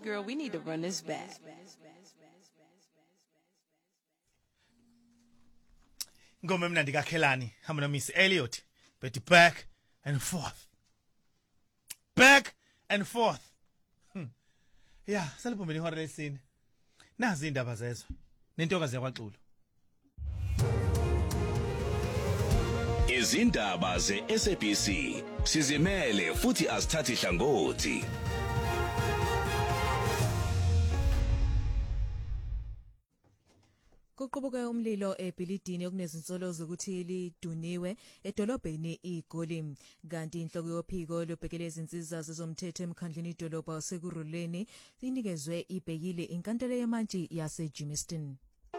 girl, we need to run this back. Ngoma emnandi kaKhelani hamba no Miss Elliot but back and forth. Back and forth. Yeah, saliphumbeni ihora lesine. Nazi indaba zezo. Nentokazi yakwaXulu. Izindaba ze-SABC sizimele futhi asithathi hlangothi. Kuqubuke umlilo ebhilidini okunezinsolo zokuthi liduniwe edolobheni iGoli kanti inhloko yophiko lobhekele izinsiza zezomthetho emkhandleni idolobha wasekuruleni inikezwe ibhekile inkantolo yamantshi yaseJimmiston.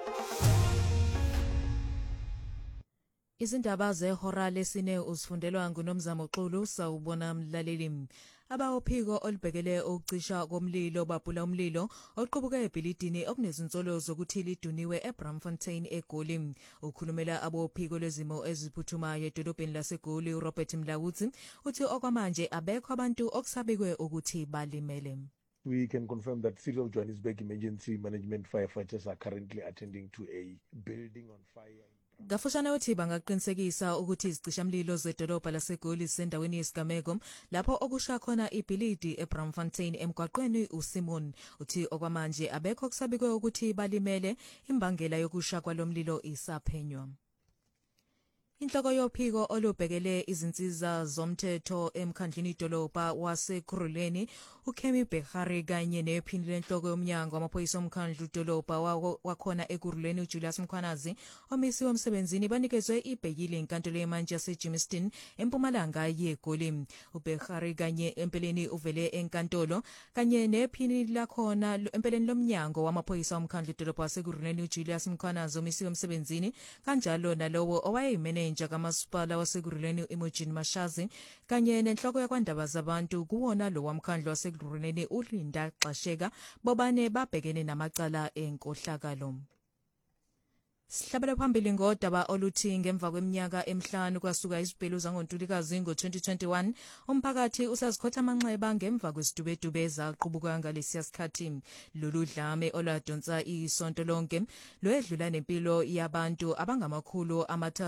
Izindaba zehora lesine uzifundelwa nguNomzamo Xulu sawubona mlaleli. Abawophiko olubhekele ukucisha komlilo baphula umlilo oqubuke ebhilidini okunezinsolo zokuthi liduniwe eBramfontein eGoli. Ukhulumela abophiko lezimo eziphuthumayo edolobheni laseGoli uRobert Mlawuthi uthi okwamanje abekho abantu okusabekwe ukuthi balimele. We can confirm that City of Johannesburg Emergency Management firefighters are currently attending to a building on fire. Gafushana uthi bangaqinisekisa ukuthi izicishamlilo zedolobha laseGoli zisendaweni yesigameko lapho okusha khona ibhilidi eBramfontein emgwaqweni uSimon. Uthi okwamanje abekho kusabikwe ukuthi balimele imbangela yokusha kwalomlilo isaphenywa. Inhloko yophiko olubhekele izinsiza zomthetho emkhandleni idolobha waseKuruleni uKemi Behari kanye nephini lenhloko yomnyango wamaphoyisa omkhandlu idolobha wakhona eKuruleni uJulius Mkhwanazi omisiwe emsebenzini banikezwe ibhekile inkantolo yamantshi yaseJimmiston empumalanga yeGoli. uBehari kanye empeleni uvele enkantolo kanye nephini lakhona empeleni lomnyango wamaphoyisa omkhandlu idolobha waseKuruleni uJulius Mkhwanazi omisiwe emsebenzini kanjalo nalowo owayeyimene kamasipala waseKuruleni Imogen Mashazi kanye nenhloko yakwandaba zabantu kuwona lo wamkhandlo waseKuruleni uLinda Xasheka bobane babhekene namacala enkohlakalo. Sihlabela phambili ngodaba oluthi ngemva kweminyaka emihlanu kwasuka izibhelu zangoNtulikazi ngo-2021 umphakathi usazikhotha amanxeba ngemva kwesidubedube ezaqhubeka ngalesiya sikhathi. Lolu dlame oladonsa isonto lonke lwedlula nempilo yabantu abangamakhulu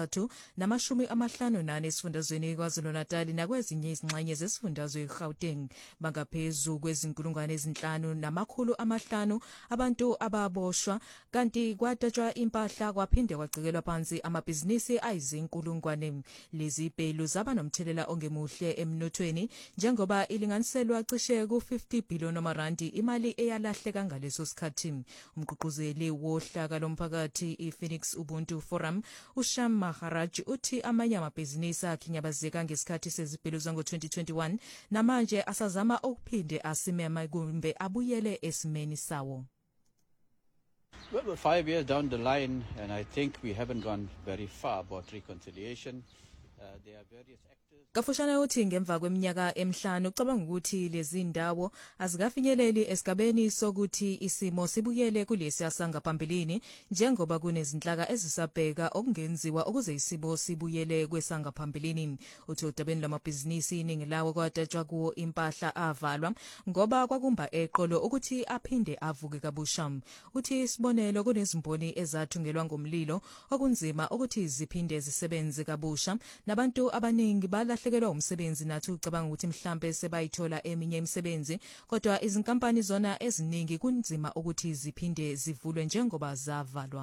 354 esifundazweni KwaZulu-Natal nakwezinye izingxenye zesifundazwe iGauteng. Bangaphezu kwezinkulungwane ezinhlanu namakhulu 500 abantu ababoshwa kanti kwadatshwa impahla kwaphinde kwacikelwa phansi amabhizinisi ayizinkulungwane. Lezi bhelu zaba nomthelela ongemuhle emnothweni njengoba ilinganiselwa cishe ku50 billion randi imali eyalahleka ngaleso sikhathi. Umgqugquzeli wohlaka lomphakathi iPhoenix Ubuntu Forum uSham Maharaj uthi amanye amabhizinisi akhinyabazeka ngesikhathi sezibhelu zango-2021 namanje asazama ukuphinde asimeme kumbe abuyele esimeni sawo. Well, we're 5 years down the line, and I think we haven't gone very far about reconciliation. There are various actors. Kafushana uthi ngemva kweminyaka emihlanu ucabanga ukuthi lezi ndawo azikafinyeleli esigabeni sokuthi isimo sibuyele kulesi asangaphambilini njengoba kunezinhlaka ezisabheka okungenziwa ukuze isimo sibuyele kwesangaphambilini. Uthi udabeni lamabhizinisi iningi lawo kwadatshwa kuwo impahla avalwa ngoba kwakumba eqolo ukuthi aphinde avuke kabusha. Uthi isibonelo kunezimboni ezathungelwa ngomlilo okunzima ukuthi ziphinde zisebenze kabusha nabantu abaningi balahlekelwa umsebenzi nathi ucabanga ukuthi mhlambe sebayithola eminye imisebenzi kodwa izinkampani zona eziningi kunzima ukuthi ziphinde zivulwe njengoba zavalwa.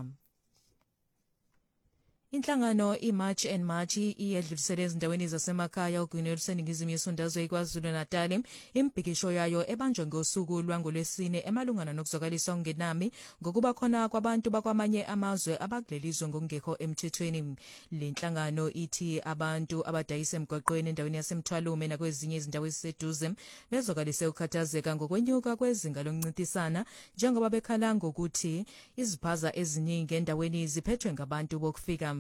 Inhlangano iMarch and March iyedlulisele ezindaweni zasemakhaya ogwini oluseningizimu yesifundazwe KwaZulu-Natal imbhikisho yayo ebanjwe ngosuku lwangolwesine emalungana nokuzwakaliswa okungenami ngokuba khona kwabantu bakwamanye amazwe abakulelizwe ngokungekho emthethweni. Le nhlangano ithi abantu abadayisa emgwaqweni endaweni yaseMthwalume nakwezinye izindawo eziseduze bezwakalise ukukhathazeka ngokwenyuka kwezinga loncintisana njengoba bekhala ngokuthi iziphaza eziningi endaweni ziphethwe ngabantu bokufika.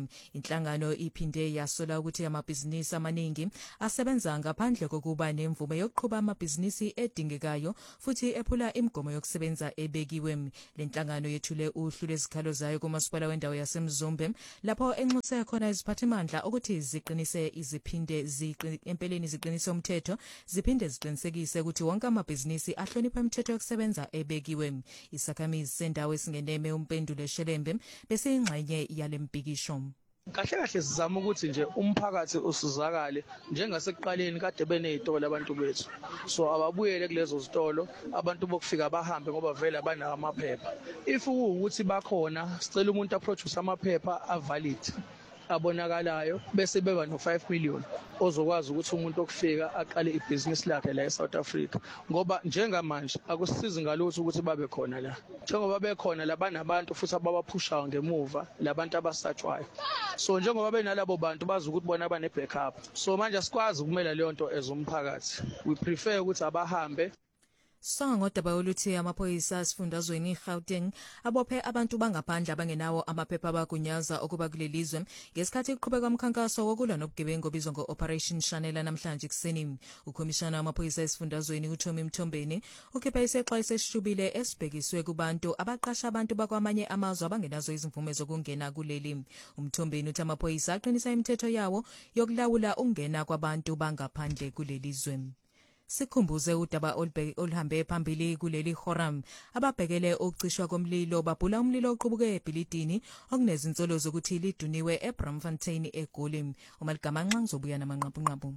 Inhlangano iphinde yasola ukuthi amabhizinisi amaningi asebenza ngaphandle kokuba nemvume yokuqhuba amabhizinisi edingekayo futhi ephula imigomo yokusebenza ebekiwe. Lenhlangano yethule uhlu lwezikhalo zayo kumasipala wendawo yaseMzumbe lapho enxuse khona iziphathimandla ukuthi ziqinise empeleni ziqinise umthetho ziphinde ziqinisekise ukuthi wonke amabhizinisi ahlonipha imithetho yokusebenza ebekiwe. Isakhamizi sendawo esingeneme uMpendulo Shelembe bese ingxenye yale mpikisho. Kahle kahle sizama ukuthi nje umphakathi usizakale njengasekuqaleni kade benezitolo abantu bethu, so ababuyele kulezo zitolo abantu bokufika bahambe ngoba vele abanawo amaphepha. If ukuthi bakhona sicela umuntu aproduce amaphepha avalid abonakalayo bese beba no5 million ozokwazi ukuthi umuntu okufika aqale ibhizinisi lakhe la eSouth Africa, ngoba njengamanje akusisizi ngalutho ukuthi babe khona la. Njengoba bekhona labanabantu futhi ababaphushayo ngemuva labantu abasatshwayo, so njengoba benalabo bantu bazi ukuthi bona bane backup, so manje asikwazi ukumela leyo nto ezomphakathi. We prefer ukuthi abahambe. Sangodaba oluthi amaphoyisa asifundazweni iGauteng abophe abantu bangaphandle abangenawo amaphepha abagunyaza okuba kulelizwe ngesikhathi kuqhubeka umkhankaso wokulwa nobugebengu obizwa ngo-Operation Shanela namhlanje kuseni. Ukhomishana wamaphoyisa esifundazweni uThomi Mthombeni ukhipha isexa esishubile esibhekiswe kubantu abaqasha abantu bakwamanye amazwe abangenazo izimvume zokungena kuleli. Umthombeni uthi amaphoyisa aqinisa imithetho yawo yokulawula ukungena kwabantu bangaphandle kulelizwe. Sikhumbuze udaba oluhambe phambili kuleli forum ababhekele ukucishwa komlilo babhula umlilo oqubuke ebhilidini okunezinsolo zokuthi liduniwe eBramfontein eGoli. Umalgamanxa ngizobuya namanqaphunqaphu.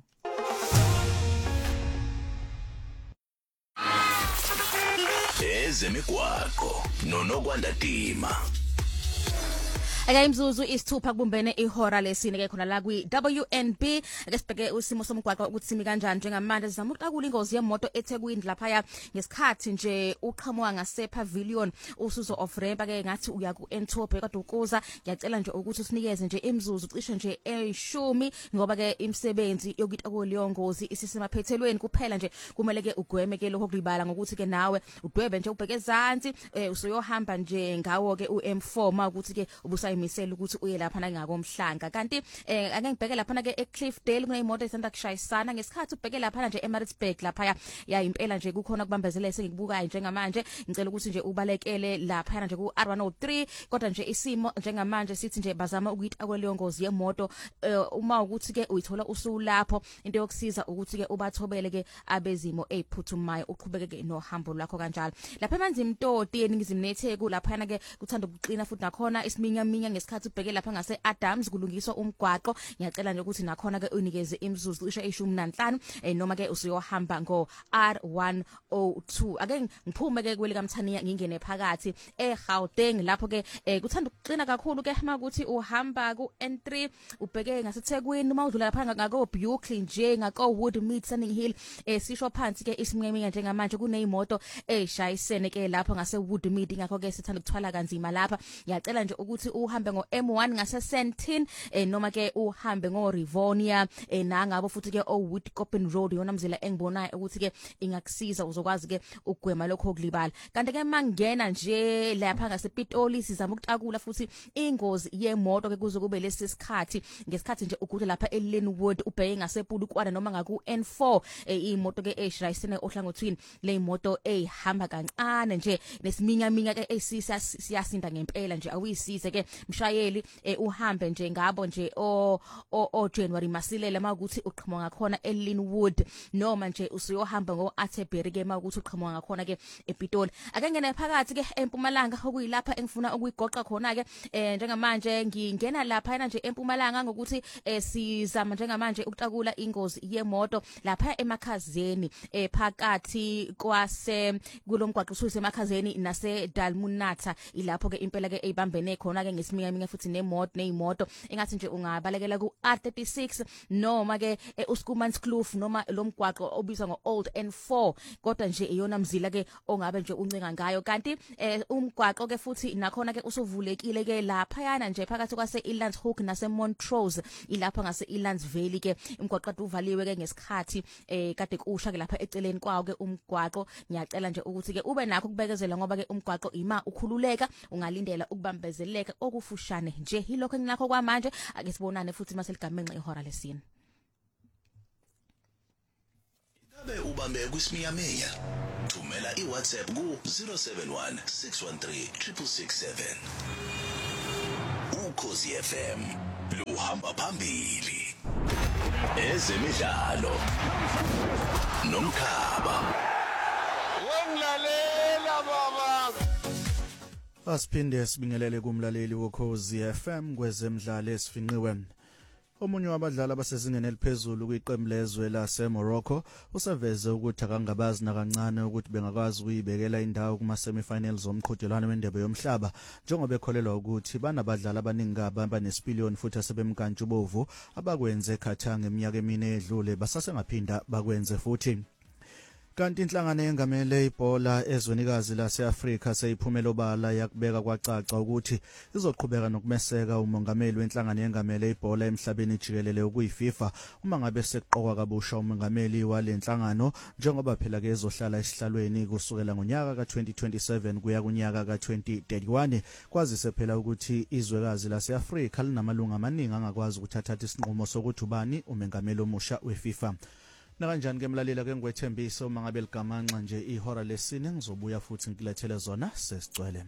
Ezemigwaqo noNokwanda Dima. Ake imzuzu isithupha kubumbene ihora lesine ke khona la kwi WNB ake sibheke usimo somgwaqo ukuthi simi kanjani njengamanje sizama ukuqakula ingozi yemoto eThekwini lapha ngesikhathi nje uqhamuka ngase pavilion usuzo of ramp ake ngathi uya ku Enthobe kade ukuza ngiyacela nje ukuthi usinikeze nje imzuzu cishe nje 10 ngoba ke imisebenzi yokuqakula leyo ngozi isisemaphethelweni kuphela nje kumele ke ugweme ke lokho kulibala ngokuthi ke nawe udwebe nje ubheke ezansi usuyohamba nje ngawo ke uM4 ukuthi ke ubusayimisela ukuthi uye lapha ngakomhlanga kanti ake ngibheke lapha ke eCliffdale kuneyimoto esanda kushayisana ngesikhathi ubheke lapha nje eMaritzburg lapha ya impela nje kukhona kubambezela esengikubukayo njengamanje ngicela ukuthi nje ubalekele lapha nje ku R103 kodwa nje isimo njengamanje sithi nje bazama ukuyita kweleyo ngozi yemoto uma ukuthi ke uyithola usulapho into yokusiza ukuthi ke ubathobele ke abezimo eziphuthumayo uqhubeke ke nohambo lwakho kanjalo lapha emanzini Mtoti eningizimu neTheku lapha ke kuthanda ukuqina futhi nakhona isiminya ngesikhathi ubheke lapha ngase Adams kulungiswa umgwaqo ngiyacela nje ukuthi nakhona ke unikeze imzuzu cishe 15 noma ke usuyohamba ngo R102 ake ngiphume ke kweli kaMthaniya ngingene phakathi eGauteng lapho ke kuthanda ukuqina kakhulu ke makuthi uhamba ku N3 ubheke ngaseThekwini uma udlula lapha ngako Buckley nje ngako Woodmead Sunning Hill sisho phansi ke isiminya njengamanje kuneyimoto eshayisene ke lapha ngase Woodmead ngakho ke sithanda ukuthwala kanzima lapha ngiyacela nje ukuthi uhambe ngo M1 ngase Sentin noma ke uhambe ngo Rivonia nangabo futhi ke Woodcopen Road yona mzila engibonayo ukuthi ke ingakusiza uzokwazi ke ukugwema lokho kulibala kanti ke mangena nje lapha ngase Pitoli sizama ukutakula futhi ingozi yemoto ke kuze kube lesisikhathi ngesikhathi nje ukude lapha eLenwood ubheke ngase Pulukwana noma ngaku N4 imoto ke eshayisene ohlangothini le imoto ehamba kancane nje nesiminya ke siyasinda ngempela nje awuyisize ke mshayeli uhambe nje ngabo nje o January Masilela makuthi uqhamuka ngakhona eLenwood noma nje usuyohamba ngo Atterbury ke makuthi uqhamuka ngakhona ke ePitoli ake ngene phakathi ke eMpumalanga okuyilapha engifuna ukuyigoqa khona ke njengamanje ngingena lapha yena nje eMpumalanga ngokuthi sizama njengamanje ukutakula ingozi yemoto lapha emakhazeni phakathi kwase kulomgwaqo ususemakhazeni nase Dalmunatha ilapho ke impela ke eyibambene khona ke ngesiminya futhi neyimoto engathi nje ungabalekela ku R36 noma ke uSkumanskloof noma lomgwaqo obizwa ngo Old N4 kodwa nje iyona mzila ke ongabe nje uncinga ngayo kanti umgwaqo ke futhi nakhona ke usuvulekile ke lapha yana nje phakathi kwase Elandshoek nase Montrose ilapha ngase Elands Valley ke umgwaqo uvaliwe ke ngesikhathi kade kusha ke lapha eceleni kwawo ke umgwaqo ngiyacela nje ukuthi ke ube nakho kubekezela ngoba ke umgwaqo ima ukhululeka ungalindela ukubambezeleka okufushane nje yilokho enginakho kwamanje ake sibonane futhi maseligamengqa ihora lesine. Abe ubambe kwisiminyaminya. Thumela iWhatsApp ku 071 613 667. Ukhozi FM luhamba phambili. Ezemidlalo nomkhaba. Wenglalela baba. Asiphinde sibingelele kumlaleli wokhozi FM kwezemidlalo esifinqiwe. Omunye wabadlali abasezingeni eliphezulu kwiqembu lezwe laseMorocco usaveze ukuthi akangabazi nakancane ukuthi bengakwazi ukuyibekela indawo kuma semifinals omqhudelwano wendebe yomhlaba njengoba ekholelwa ukuthi banabadlali abaningi abanesipiliyoni futhi asebemkantshubovu abakwenze eKhatar ngeminyaka emine edlule basasengaphinda bakwenze futhi. Kanti inhlangano yengamele ibhola ezwenikazi laseAfrika seyiphumela obala yakubeka kwacaca ukuthi izoqhubeka nokumeseka umongameli wenhlangano yengamele ibhola emhlabeni jikelele ukuyiFIFA uma ngabe sekuqokwa kabusha umongameli walenhlangano njengoba phela ke ezohlala esihlalweni kusukela ngonyaka ka2027 kuya kunyaka ka2031 kwazise phela ukuthi izwekazi laseAfrika linamalunga amaningi angakwazi ukuthatha isinqumo sokuthi ubani umongameli omusha weFIFA. Nakanjani ke mlalela ke ngwethembisa uma ngabe ligamanxa nje ihora lesine ngizobuya futhi ngilethele zona sesicwele.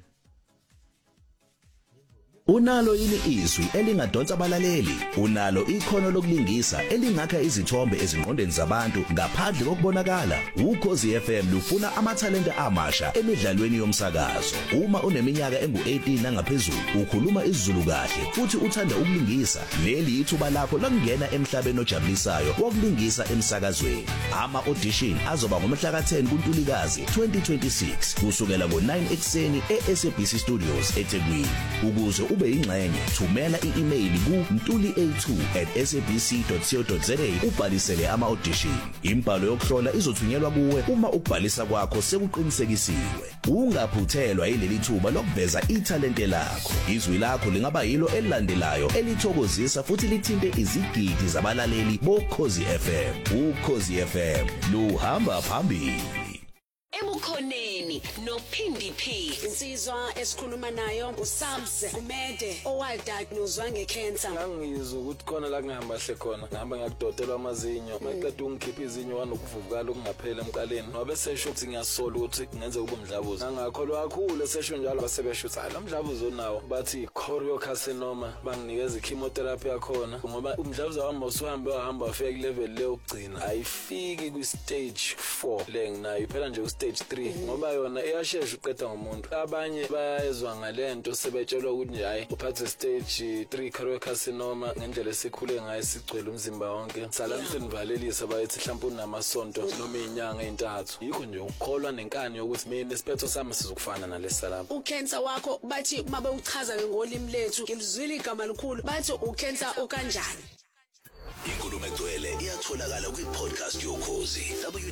Unalo yini izwi elingadonsa abalaleli? Unalo ikhono lokulingisa elingakha izithombe ezingqondweni zabantu ngaphandle kokubonakala? Ukhozi FM lufuna amathalente amasha emidlalweni yomsakazo. Uma uneminyaka engu18 nangaphezulu, ukhuluma isiZulu kahle futhi uthanda ukulingisa, leli ithuba lakho lokungena emhlabeni ojabulisayo wokulingisa emsakazweni. Ama-audition azoba ngomhla ka-10 kuNtulikazi 2026 kusukela ngo-9 ekseni e-SABC Studios eThekwini. Ukuze ube ingxenye, thumela i-email ku ntuli82@sabc.co.za ubhalisele ama-audition. Imbhalo yokuhlola izothunyelwa kuwe uma ukubhalisa kwakho sekuqinisekisiwe. Ungaphuthelwa yileli thuba lokuveza ithalente lakho. Izwi lakho lingaba yilo elilandelayo elithokozisa futhi lithinte izigidi zabalaleli bokhozi FM. Ukhozi FM luhamba phambili. Ebukhoneni noPhindi P insizwa esikhuluma nayo uSams Umede owadiagnosed ngecancer. Ngangizwe ukuthi khona la ngihamba hle khona ngihamba ngiyakudodelwa amazinyo maqeda ungikhipha izinyo wanokuvuvukala okungaphela emqaleni ngoba sesho ukuthi ngiyasola ukuthi ngenze ubumdlavuza ngakholwa kakhulu sesho njalo basebeshutha la mdlavuza onawo bathi choriocarcinoma banginikeza ichemotherapy yakhona ngoba umdlavuza wami usuhamba ufika kulevel le yokugcina ayifiki ku stage 4 le nginayo phela nje stage 3 ngoba yona iyashesha uqeda ngomuntu. Abanye bayezwa ngalento sebetshelwa ukuthi nje hayi uphathe stage 3 choriocarcinoma ngendlela esikhule ngayo sigcwele umzimba wonke. Salamsini valelisa bayithi mhlawumbe unamasonto noma inyanga ezintathu. Yikho nje ukukholwa nenkani yokuthi mina isiphetho sami sizokufana nalesa lapha. Ucancer wakho bathi mabe uchaza ngolimi lethu ngilizwile igama likhulu bathi ucancer okanjani. Inkulumo egcwele iyatholakala kwi-podcast yokhozi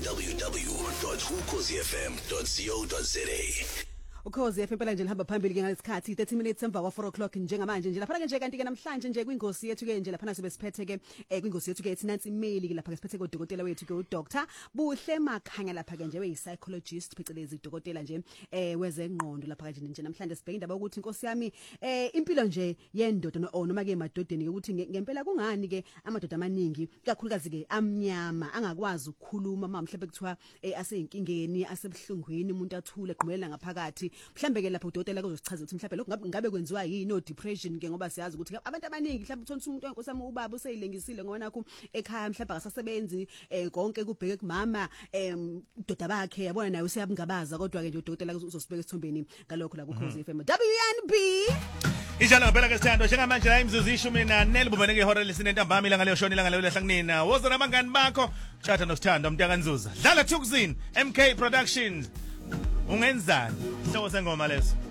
www.ukhozifm.co.za. Ukhozi FM phela nje lihamba phambili ke ngalesikhathi 30 minutes emva kwa 4 o'clock njengamanje nje lapha ke nje kanti ke namhlanje nje kwingosi yethu ke nje lapha sibe siphethe ke kwingosi yethu ke ethi Nancy Mail ke lapha ke siphethe kodokotela wethu ke uDr Buhle Makhanya lapha ke nje we-psychologist phecelezi udokotela nje wezengqondo lapha ke nje namhlanje sibheka indaba ukuthi inkosi yami impilo nje yendoda noma ke emadodeni ke ukuthi ngempela kungani ke amadoda amaningi kakhulukazi ke amnyama angakwazi ukukhuluma mhlawumbe kuthiwa aseyinkingeni asebuhlungwini umuntu athule egqimelela ngaphakathi mhlambe ke lapho udokotela kuzosichaza ukuthi mhlambe lokho ngabe kwenziwa yini no depression ke ngoba siyazi ukuthi abantu abaningi mhlambe uthonisa umuntu wenkosi yami ubaba useyilengisile ngoba nakho ekhaya mhlambe akasasebenzi konke kubheke kumama udoda bakhe yabona naye useyabungabaza kodwa ke nje udokotela uzosibeka esithombeni ngalokho la ku Khosi FM WNB Ijala ngempela ke sithando njengamanje la imzuzu 14 libubene ke ihora lesine ntambama ilanga leyo shona ilanga leyo lahlangnina woza nabangani bakho chatha noSithando umntaka Nzuza dlala Thukusini MK Productions ungenzani hloko sengoma leso